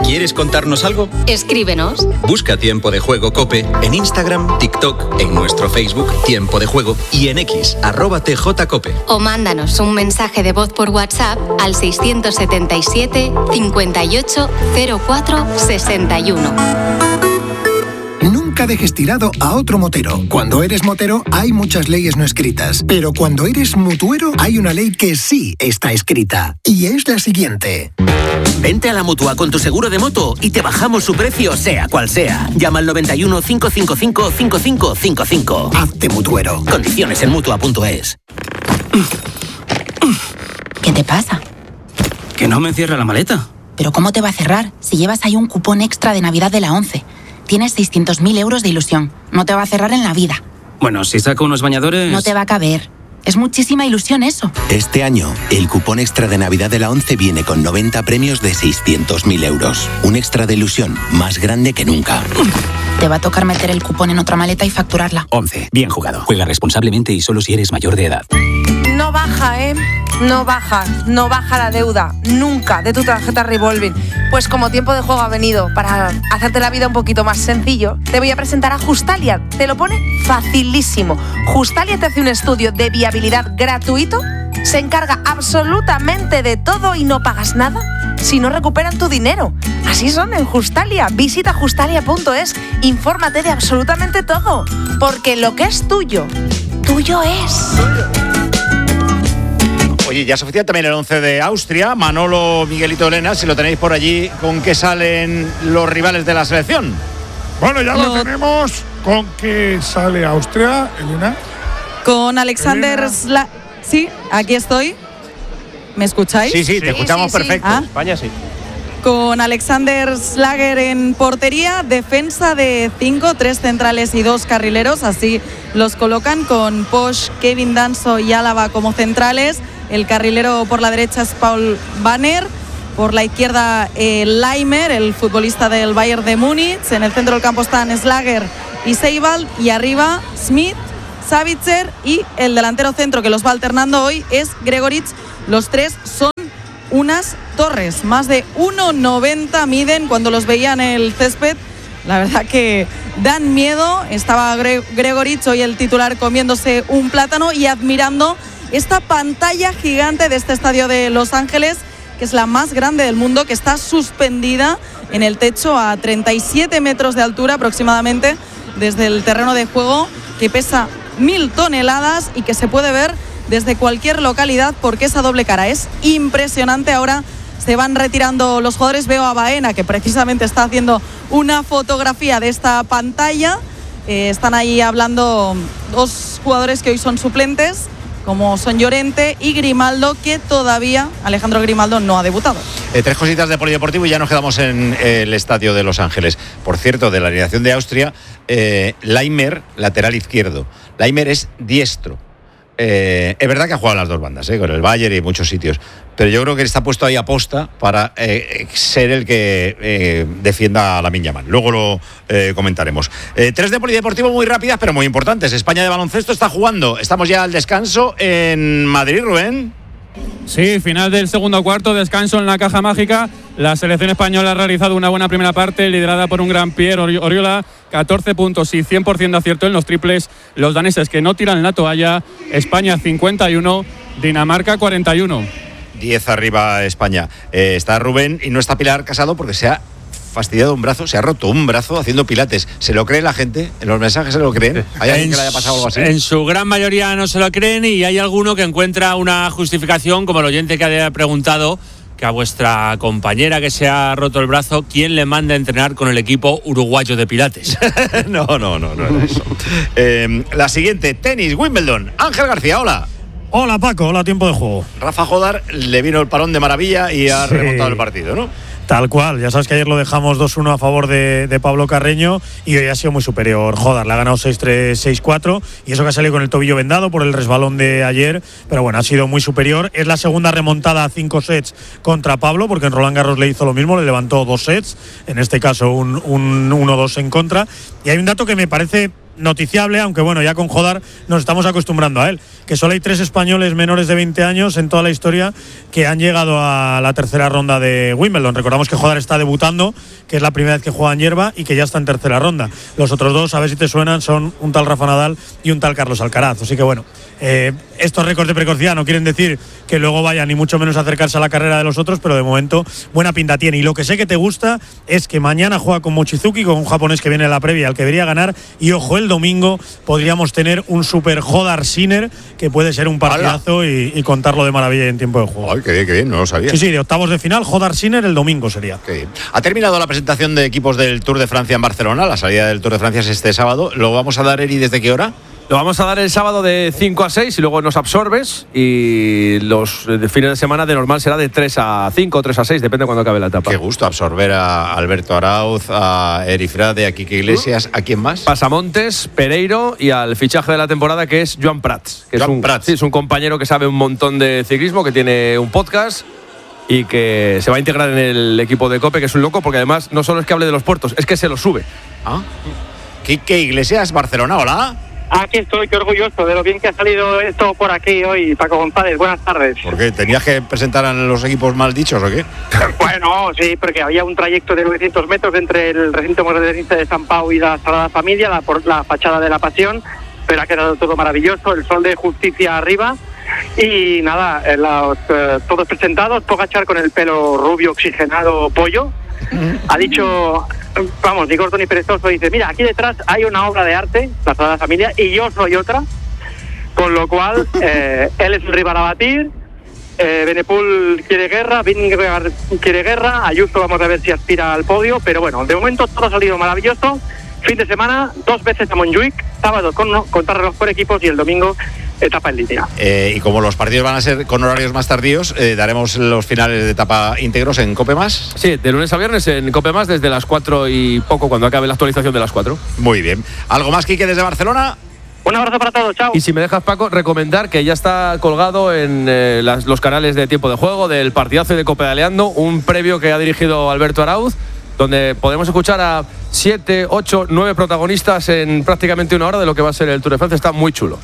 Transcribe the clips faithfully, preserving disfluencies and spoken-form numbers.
¿Quieres contarnos algo? Escríbenos. Busca Tiempo de Juego COPE en Instagram, TikTok, en nuestro Facebook Tiempo de Juego y en X, arroba tjcope. O mándanos un mensaje de voz por WhatsApp al seiscientos setenta y siete, cincuenta y ocho, cero cuatro, sesenta y uno. Nunca dejes tirado a otro motero. Cuando eres motero hay muchas leyes no escritas, pero cuando eres mutuero hay una ley que sí está escrita, y es la siguiente. Vente a la Mutua con tu seguro de moto y te bajamos su precio sea cual sea. Llama al noventa y uno, cinco cinco cinco, cinco cinco cinco cinco. Hazte mutuero. Condiciones en mutua punto es. ¿Qué te pasa? Que no me cierra la maleta. ¿Pero cómo te va a cerrar si llevas ahí un cupón extra de Navidad de la ONCE? Tienes seiscientos mil euros de ilusión. No te va a cerrar en la vida. Bueno, si saco unos bañadores... No te va a caber. Es muchísima ilusión eso. Este año, el cupón extra de Navidad de la ONCE viene con noventa premios de seiscientos mil euros. Un extra de ilusión más grande que nunca. Te va a tocar meter el cupón en otra maleta y facturarla. ONCE. Bien jugado. Juega responsablemente y solo si eres mayor de edad. No baja, ¿eh? No baja, no baja la deuda, nunca, de tu tarjeta revolving. Pues como Tiempo de Juego ha venido para hacerte la vida un poquito más sencillo, te voy a presentar a Justalia. Te lo pone facilísimo. Justalia te hace un estudio de viabilidad gratuito, se encarga absolutamente de todo y no pagas nada si no recuperan tu dinero. Así son en Justalia. Visita justalia punto es, infórmate de absolutamente todo, porque lo que es tuyo, tuyo es. Oye, ya es oficial también el once de Austria. Manolo, Miguelito, Elena, si lo tenéis por allí, ¿con qué salen los rivales de la selección? Bueno, ya lo, lo tenemos. ¿Con qué sale Austria, Elena? Con Alexander Sla... Sí, aquí estoy. ¿Me escucháis? Sí, sí, te sí, escuchamos sí, perfecto. Sí. ¿Ah? España sí. Con Alexander Schlager en portería, defensa de cinco, tres centrales y dos carrileros, así los colocan, con Posch, Kevin Danso y Álava como centrales. El carrilero por la derecha es Paul Banner, por la izquierda eh, Leimer, el futbolista del Bayern de Múnich. En el centro del campo están Schlager y Seibald, y arriba Smith, Savitzer, y el delantero centro que los va alternando hoy es Gregoritsch. Los tres son unas torres, más de uno noventa miden. Cuando los veía en el césped, la verdad que dan miedo. Estaba Gre- Gregoritsch, hoy el titular, comiéndose un plátano y admirando esta pantalla gigante de este estadio de Los Ángeles, que es la más grande del mundo, que está suspendida en el techo a treinta y siete metros de altura aproximadamente desde el terreno de juego, que pesa mil toneladas y que se puede ver desde cualquier localidad, porque esa doble cara es impresionante. Ahora se van retirando los jugadores. Veo a Baena, que precisamente está haciendo una fotografía de esta pantalla. Eh, están ahí hablando dos jugadores que hoy son suplentes, como son Llorente y Grimaldo, que todavía Alejandro Grimaldo no ha debutado. Eh, tres cositas de polideportivo y ya nos quedamos en eh, el estadio de Los Ángeles. Por cierto, de la alineación de Austria, eh, Leimer, lateral izquierdo. Leimer es diestro. Eh, es verdad que ha jugado en las dos bandas, eh, con el Bayern y muchos sitios, pero yo creo que está puesto ahí a posta para eh, ser el que eh, defienda a Lamine Yamal. Luego lo eh, comentaremos. Eh, tres de polideportivo muy rápidas, pero muy importantes. España de baloncesto está jugando. Estamos ya al descanso en Madrid, Rubén. Sí, final del segundo cuarto, descanso en la caja mágica. La selección española ha realizado una buena primera parte, liderada por un gran Pierre Oriola. catorce puntos y cien por ciento de acierto en los triples. Los daneses que no tiran la toalla. España cincuenta y uno, Dinamarca cuarenta y uno. diez arriba España. Eh, está Rubén y no está Pilar Casado porque se ha fastidiado un brazo, se ha roto un brazo haciendo pilates. ¿Se lo cree la gente? ¿En los mensajes se lo creen? ¿Hay alguien que le haya pasado algo así? En su gran mayoría no se lo creen, y hay alguno que encuentra una justificación, como el oyente que había preguntado que a vuestra compañera que se ha roto el brazo, ¿quién le manda a entrenar con el equipo uruguayo de pilates? no, no, no, no era eso. Eh, la siguiente, tenis, Wimbledon. Ángel García, hola. Hola Paco, hola Tiempo de Juego. Rafa Jodar le vino el parón de maravilla y ha sí. remontado el partido, ¿no? Tal cual, ya sabes que ayer lo dejamos dos uno a favor de, de Pablo Carreño y hoy ha sido muy superior. Jodar le ha ganado seis tres, seis cuatro, y eso que ha salido con el tobillo vendado por el resbalón de ayer, pero bueno, ha sido muy superior. Es la segunda remontada a cinco sets contra Pablo, porque en Roland Garros le hizo lo mismo, le levantó dos sets, en este caso un uno dos en contra. Y hay un dato que me parece noticiable, aunque bueno, ya con Jodar nos estamos acostumbrando a él, que solo hay tres españoles menores de veinte años en toda la historia que han llegado a la tercera ronda de Wimbledon. Recordamos que Jodar está debutando, que es la primera vez que juega en hierba y que ya está en tercera ronda. Los otros dos, a ver si te suenan, son un tal Rafa Nadal y un tal Carlos Alcaraz. Así que bueno, eh, estos récords de precocidad no quieren decir que luego vaya ni mucho menos a acercarse a la carrera de los otros, pero de momento buena pinta tiene. Y lo que sé que te gusta es que mañana juega con Mochizuki, con un japonés que viene en la previa, al que debería ganar, y ojo, el domingo podríamos tener un super Jodar Sinner, que puede ser un partidazo y, y contarlo de maravilla en tiempo de juego. Ay, qué bien, qué bien, no lo sabía. Sí, sí, de octavos de final, Jodar Sinner el domingo sería. Qué bien. Ha terminado la presentación de equipos del Tour de Francia en Barcelona. La salida del Tour de Francia es este sábado. ¿Lo vamos a dar, Eri, desde qué hora? Lo vamos a dar el sábado de cinco a seis y luego nos absorbes, y los de fines de semana de normal será de tres a cinco o tres a seis, depende de cuando acabe la etapa. Qué gusto absorber a Alberto Arauz, a Eri Frade, a Quique Iglesias. ¿A quién más? Pasamontes, Pereiro y al fichaje de la temporada, que es Joan Prats, que Joan es, un, Prats. Sí, es un compañero que sabe un montón de ciclismo, que tiene un podcast y que se va a integrar en el equipo de COPE, que es un loco, porque además no solo es que hable de los puertos, es que se los sube. ¿Ah? Quique Iglesias, Barcelona, hola. Aquí estoy, qué orgulloso de lo bien que ha salido esto por aquí hoy, Paco González. Buenas tardes. ¿Por qué? ¿Tenías que presentar a los equipos mal dichos o qué? Bueno, sí, porque había un trayecto de novecientos metros entre el recinto modernista de San Pau y la Sagrada Familia, la, por la fachada de la Pasión, pero ha quedado todo maravilloso, el sol de justicia arriba. Y nada, los, eh, todos presentados, Pogačar con el pelo rubio oxigenado pollo. Ha dicho, vamos, ni corto ni perezoso, dice, mira, aquí detrás hay una obra de arte, la Sagrada Familia, y yo soy otra, con lo cual eh, él es el rival a batir, eh, Benepul quiere guerra, Vingegaard quiere guerra, Ayuso vamos a ver si aspira al podio, pero bueno, de momento todo ha salido maravilloso. Fin de semana, dos veces a Montjuic, sábado con contrarreloj por equipos y el domingo etapa en línea. Eh, y como los partidos van a ser con horarios más tardíos, eh, daremos los finales de etapa íntegros en COPE Más. Sí, de lunes a viernes en COPE Más desde las cuatro y poco, cuando acabe la actualización de las cuatro. Muy bien. ¿Algo más, Quique, desde Barcelona? Un abrazo para todos, chao. Y si me dejas, Paco, recomendar que ya está colgado en eh, las, los canales de Tiempo de Juego del partidazo de Cope de Aleando, un previo que ha dirigido Alberto Arauz, donde podemos escuchar a siete, ocho, nueve protagonistas en prácticamente una hora de lo que va a ser el Tour de Francia. Está muy chulo.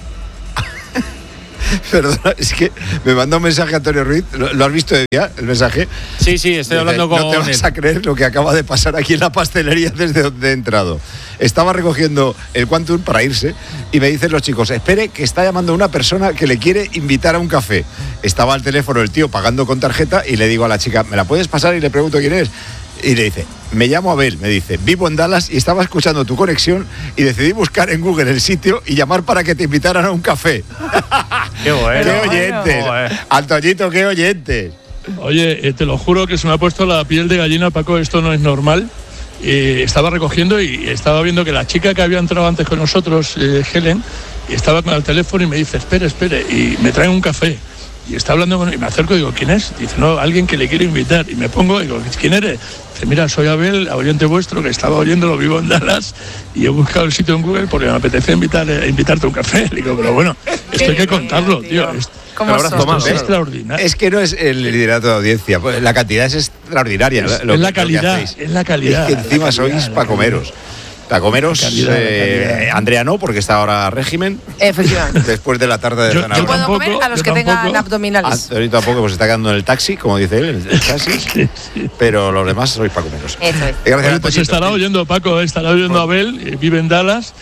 Perdona, es que me manda un mensaje a Antonio Ruiz. ¿Lo, lo has visto ya, el mensaje? Sí, sí, estoy hablando con No te vas él. a creer lo que acaba de pasar aquí en la pastelería desde donde he entrado. Estaba recogiendo el Quantum para irse y me dicen los chicos, espere que está llamando una persona que le quiere invitar a un café. Estaba al teléfono el tío pagando con tarjeta y le digo a la chica, ¿me la puedes pasar? Y le pregunto quién es. Y le dice, me llamo Abel, me dice, vivo en Dallas y estaba escuchando tu conexión y decidí buscar en Google el sitio y llamar para que te invitaran a un café. Qué bueno. ¡Qué oyentes! Bueno. Antoñito, qué oyentes. Oye, eh, te lo juro que se me ha puesto la piel de gallina, Paco, esto no es normal. Eh, estaba recogiendo y estaba viendo que la chica que había entrado antes con nosotros, eh, Helen, estaba con el teléfono y me dice, espere, espere, y me traen un café. Y está hablando con él, y me acerco y digo, ¿quién es? Dice, no, alguien que le quiere invitar. Y me pongo y digo, ¿quién eres? Dice, mira, soy Abel, oyente vuestro, que estaba oyéndolo, vivo en Dallas, y he buscado el sitio en Google porque me apetece invitar, eh, invitarte a un café. Le digo, pero bueno, esto hay que contarlo, tío. Esto, ¿Cómo esto somos? es extraordinario. Es que no es el liderato de audiencia, pues la cantidad es extraordinaria. Es, lo, es la lo calidad, hacéis. es la calidad. Es que encima la calidad, sois la para comeros. Para comeros, La calidad, eh, la calidad. Andrea no, porque está ahora a régimen. Efectivamente. Después de la tarde de Yo- zanahoria. Yo puedo comer a los que tengan abdominales. Ah, ahorita tampoco, pues está quedando en el taxi, como dice él, en el taxi. Pero los demás sois para comeros. Eso es. Eh, Gracias, Oye, pues Antoñito. estará oyendo, Paco, estará oyendo a Abel, eh, vive en Dallas.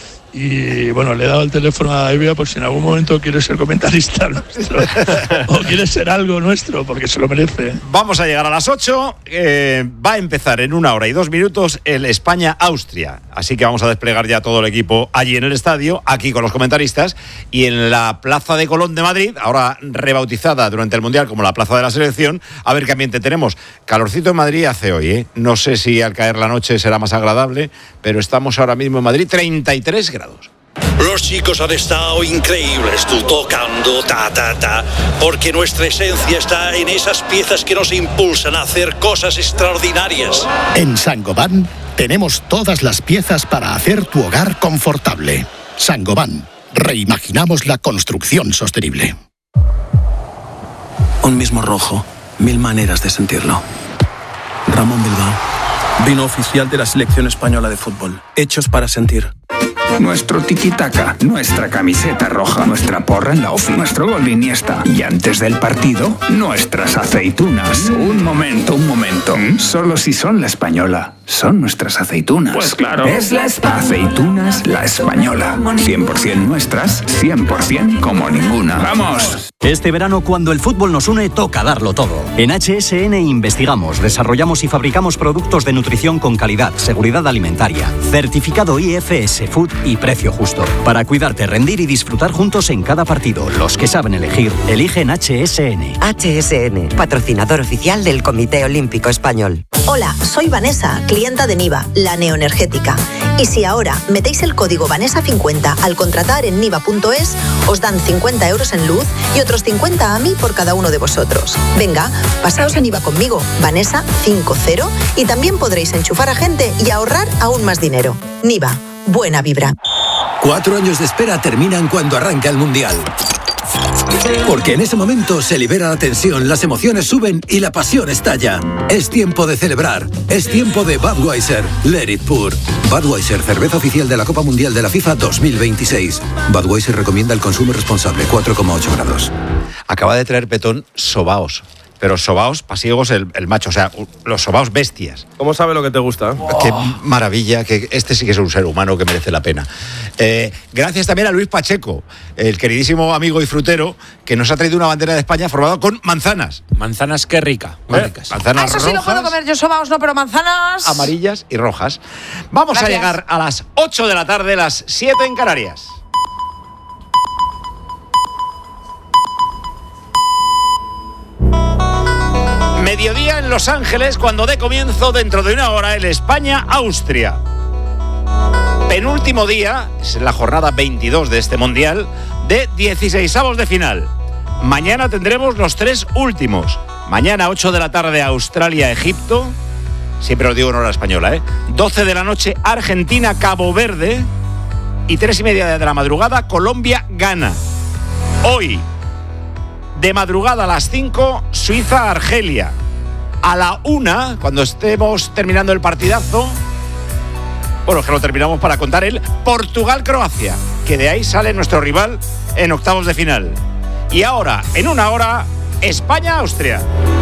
Y bueno, le he dado el teléfono a Evia por si en algún momento quiere ser comentarista nuestro o quiere ser algo nuestro, porque se lo merece. Vamos a llegar a las ocho. Eh, va a empezar en una hora y dos minutos el España-Austria. Así que vamos a desplegar ya todo el equipo allí en el estadio, aquí con los comentaristas, y en la Plaza de Colón de Madrid, ahora rebautizada durante el Mundial como la Plaza de la Selección. A ver qué ambiente tenemos. Calorcito en Madrid hace hoy, ¿eh? No sé si al caer la noche será más agradable, pero estamos ahora mismo en Madrid, treinta y tres grados. Los chicos han estado increíbles, tú tocando, ta, ta, ta, porque nuestra esencia está en esas piezas que nos impulsan a hacer cosas extraordinarias. En Saint-Gobain tenemos todas las piezas para hacer tu hogar confortable. Saint-Gobain, reimaginamos la construcción sostenible. Un mismo rojo, mil maneras de sentirlo. Ramón Bilbao, vino oficial de la selección española de fútbol, hechos para sentir. nuestro tiki-taka, nuestra camiseta roja, nuestra porra en la ofi, nuestro gol de Iniesta. Y antes del partido, nuestras aceitunas. Un momento, un momento. Solo si son La Española. Son nuestras aceitunas. Pues claro. Es la Espa- Aceitunas La Española. cien por ciento nuestras, cien por ciento como ninguna. ¡Vamos! Este verano, cuando el fútbol nos une, toca darlo todo. En H S N investigamos, desarrollamos y fabricamos productos de nutrición con calidad, seguridad alimentaria, certificado I F S Food y precio justo. Para cuidarte, rendir y disfrutar juntos en cada partido. Los que saben elegir, eligen H S N. H S N, patrocinador oficial del Comité Olímpico Español. Hola, soy Vanessa, clienta de Niva, la neoenergética. Y si ahora metéis el código Vanessa cincuenta al contratar en niva punto es, os dan cincuenta euros en luz y otros cincuenta a mí por cada uno de vosotros. Venga, pasaos a Niva conmigo, Vanessa cincuenta, y también podréis enchufar a gente y ahorrar aún más dinero. Niva, buena vibra. Cuatro años de espera terminan cuando arranca el Mundial. Porque en ese momento se libera la tensión, las emociones suben y la pasión estalla. Es tiempo de celebrar. Es tiempo de Budweiser. Let it pour. Budweiser, cerveza oficial de la Copa Mundial de la FIFA dos mil veintiséis. Budweiser recomienda el consumo responsable, cuatro coma ocho grados. Acaba de traer Petón sobaos. Pero sobaos, pasiegos, el, el macho, o sea, los sobaos bestias. ¿Cómo sabe lo que te gusta? Qué maravilla, que este sí que es un ser humano que merece la pena. Eh, gracias también a Luis Pacheco, el queridísimo amigo y frutero, que nos ha traído una bandera de España formada con manzanas. Manzanas, qué rica, muy ¿Eh? ricas. Manzanas Ah, eso sí rojas, lo puedo comer yo, sobaos no, pero manzanas. amarillas y rojas. Vamos Gracias. a llegar a las ocho de la tarde, las siete en Canarias. Mediodía en Los Ángeles, cuando dé comienzo dentro de una hora el España-Austria. Penúltimo día, es la jornada veintidós de este Mundial, de dieciseisavos de final. Mañana tendremos los tres últimos. Mañana, ocho de la tarde, Australia-Egipto. Siempre lo digo en hora española, ¿eh? doce de la noche, Argentina-Cabo Verde. Y tres y media de la madrugada, Colombia-Ghana. Hoy, de madrugada a las cinco, Suiza-Argelia. A la una, cuando estemos terminando el partidazo, bueno, que lo terminamos para contar el Portugal-Croacia, que de ahí sale nuestro rival en octavos de final. Y ahora, en una hora, España-Austria.